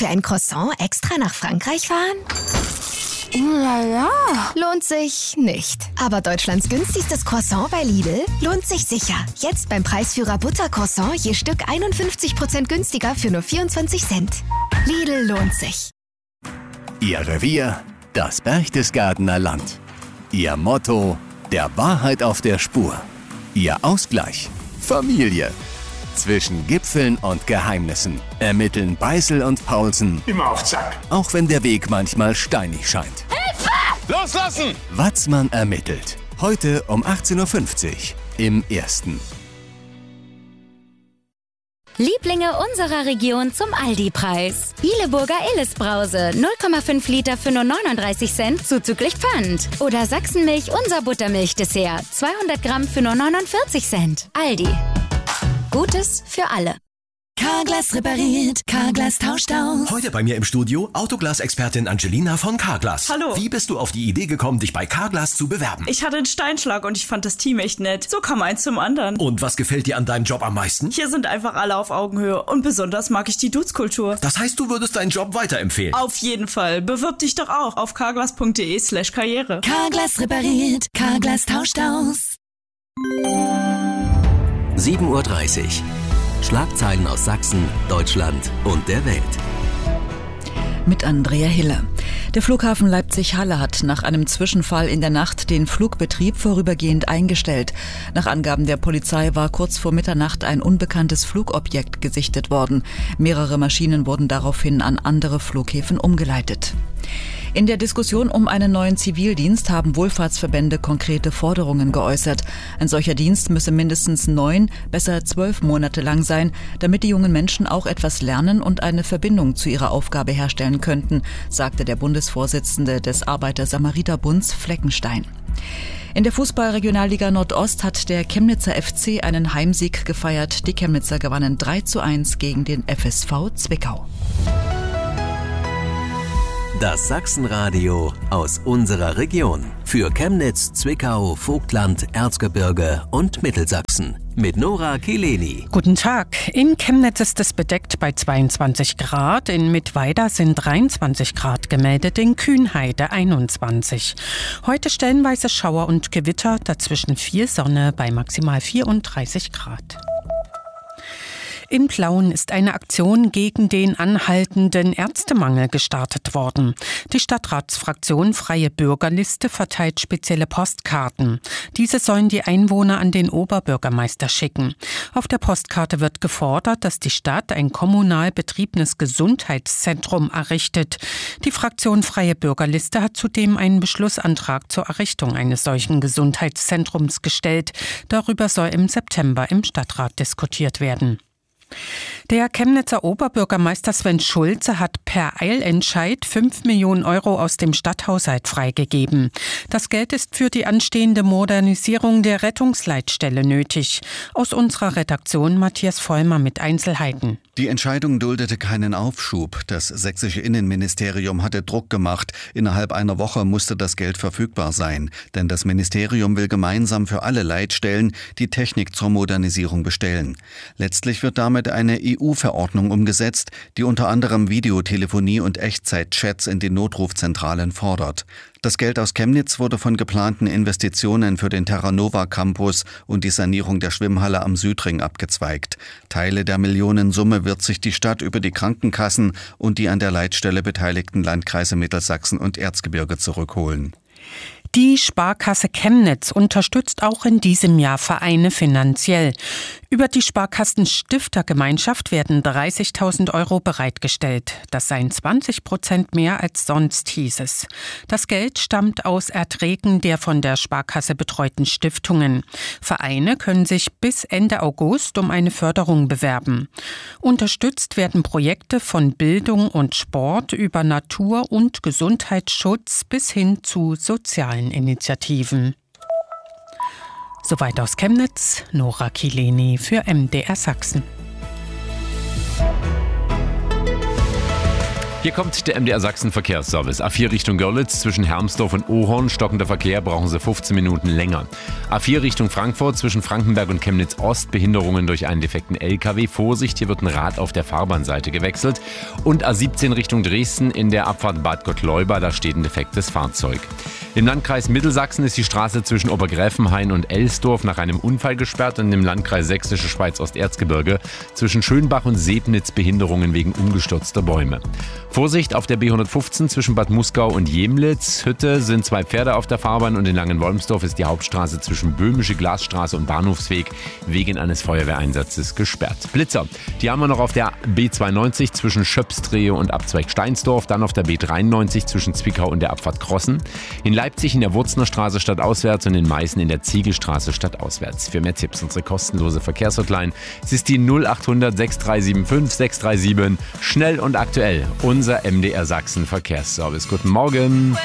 Für ein Croissant extra nach Frankreich fahren? Ja. Lohnt sich nicht. Aber Deutschlands günstigstes Croissant bei Lidl lohnt sich sicher. Jetzt beim Preisführer Buttercroissant je Stück 51% günstiger für nur 24 Cent. Lidl lohnt sich. Ihr Revier, das Berchtesgadener Land. Ihr Motto, der Wahrheit auf der Spur. Ihr Ausgleich, Familie. Zwischen Gipfeln und Geheimnissen ermitteln Beißel und Paulsen. Immer auf Zack. Auch wenn der Weg manchmal steinig scheint. Hilfe! Loslassen! Watzmann ermittelt. Heute um 18.50 Uhr im Ersten. Lieblinge unserer Region zum Aldi-Preis. Bieleburger Illes-Brause, 0,5 Liter für nur 39 Cent zuzüglich Pfand. Oder Sachsenmilch, unser Buttermilch-Dessert, 200 Gramm für nur 49 Cent. Aldi. Gutes für alle. Carglass repariert, Carglass tauscht aus. Heute bei mir im Studio Autoglas-Expertin Angelina von Carglass. Hallo. Wie bist du auf die Idee gekommen, dich bei Carglass zu bewerben? Ich hatte einen Steinschlag und ich fand das Team echt nett. So kam eins zum anderen. Und was gefällt dir an deinem Job am meisten? Hier sind einfach alle auf Augenhöhe und besonders mag ich die Dudes-Kultur. Das heißt, du würdest deinen Job weiterempfehlen? Auf jeden Fall. Bewirb dich doch auch auf carglass.de/karriere. Carglass repariert, Carglass tauscht aus. 7:30 Uhr. Schlagzeilen aus Sachsen, Deutschland und der Welt. Mit Andrea Hille. Der Flughafen Leipzig-Halle hat nach einem Zwischenfall in der Nacht den Flugbetrieb vorübergehend eingestellt. Nach Angaben der Polizei war kurz vor Mitternacht ein unbekanntes Flugobjekt gesichtet worden. Mehrere Maschinen wurden daraufhin an andere Flughäfen umgeleitet. In der Diskussion um einen neuen Zivildienst haben Wohlfahrtsverbände konkrete Forderungen geäußert. Ein solcher Dienst müsse mindestens 9, besser 12 Monate lang sein, damit die jungen Menschen auch etwas lernen und eine Verbindung zu ihrer Aufgabe herstellen könnten, sagte der Bundesvorsitzende des Arbeiter-Samariter-Bunds Fleckenstein. In der Fußball-Regionalliga Nordost hat der Chemnitzer FC einen Heimsieg gefeiert. Die Chemnitzer gewannen 3:1 gegen den FSV Zwickau. Das Sachsenradio aus unserer Region. Für Chemnitz, Zwickau, Vogtland, Erzgebirge und Mittelsachsen. Mit Nora Kileni. Guten Tag. In Chemnitz ist es bedeckt bei 22 Grad. In Mittweida sind 23 Grad gemeldet, in Kühnheide 21. Heute stellenweise Schauer und Gewitter, dazwischen viel Sonne bei maximal 34 Grad. In Plauen ist eine Aktion gegen den anhaltenden Ärztemangel gestartet worden. Die Stadtratsfraktion Freie Bürgerliste verteilt spezielle Postkarten. Diese sollen die Einwohner an den Oberbürgermeister schicken. Auf der Postkarte wird gefordert, dass die Stadt ein kommunal betriebenes Gesundheitszentrum errichtet. Die Fraktion Freie Bürgerliste hat zudem einen Beschlussantrag zur Errichtung eines solchen Gesundheitszentrums gestellt. Darüber soll im September im Stadtrat diskutiert werden. Der Chemnitzer Oberbürgermeister Sven Schulze hat per Eilentscheid 5 Millionen Euro aus dem Stadthaushalt freigegeben. Das Geld ist für die anstehende Modernisierung der Rettungsleitstelle nötig. Aus unserer Redaktion Matthias Vollmer mit Einzelheiten. Die Entscheidung duldete keinen Aufschub. Das sächsische Innenministerium hatte Druck gemacht. Innerhalb einer Woche musste das Geld verfügbar sein. Denn das Ministerium will gemeinsam für alle Leitstellen die Technik zur Modernisierung bestellen. Letztlich wird damit eine EU-Verordnung umgesetzt, die unter anderem Videotelefonie und Echtzeit-Chats in den Notrufzentralen fordert. Das Geld aus Chemnitz wurde von geplanten Investitionen für den Terranova Campus und die Sanierung der Schwimmhalle am Südring abgezweigt. Teile der Millionensumme wird sich die Stadt über die Krankenkassen und die an der Leitstelle beteiligten Landkreise Mittelsachsen und Erzgebirge zurückholen. Die Sparkasse Chemnitz unterstützt auch in diesem Jahr Vereine finanziell. Über die Sparkassenstiftergemeinschaft werden 30.000 Euro bereitgestellt. Das seien 20% mehr als sonst, hieß es. Das Geld stammt aus Erträgen der von der Sparkasse betreuten Stiftungen. Vereine können sich bis Ende August um eine Förderung bewerben. Unterstützt werden Projekte von Bildung und Sport über Natur- und Gesundheitsschutz bis hin zu sozialen Initiativen. Soweit aus Chemnitz, Nora Kileni für MDR Sachsen. Hier kommt der MDR Sachsen Verkehrsservice. A4 Richtung Görlitz zwischen Hermsdorf und Ohorn. Stockender Verkehr, brauchen Sie 15 Minuten länger. A4 Richtung Frankfurt zwischen Frankenberg und Chemnitz Ost. Behinderungen durch einen defekten LKW. Vorsicht, hier wird ein Rad auf der Fahrbahnseite gewechselt. Und A17 Richtung Dresden in der Abfahrt Bad Gottleuba. Da steht ein defektes Fahrzeug. Im Landkreis Mittelsachsen ist die Straße zwischen Obergräfenhain und Elsdorf nach einem Unfall gesperrt. Und im Landkreis Sächsische Schweiz-Osterzgebirge zwischen Schönbach und Sebnitz Behinderungen wegen umgestürzter Bäume. Vorsicht auf der B115 zwischen Bad Muskau und Jemlitz. Hütte sind 2 Pferde auf der Fahrbahn und in Langenwolmsdorf ist die Hauptstraße zwischen Böhmische Glasstraße und Bahnhofsweg wegen eines Feuerwehreinsatzes gesperrt. Blitzer, die haben wir noch auf der B92 zwischen Schöpsdrehe und Abzweig Steinsdorf, dann auf der B93 zwischen Zwickau und der Abfahrt Krossen. In Leipzig in der Wurzner Straße stadtauswärts und in Meißen in der Ziegelstraße stadtauswärts. Für mehr Tipps unsere kostenlose Verkehrshotline. Es ist die 0800 6375 637. Schnell und aktuell. Unser MDR Sachsen Verkehrsservice. Guten Morgen.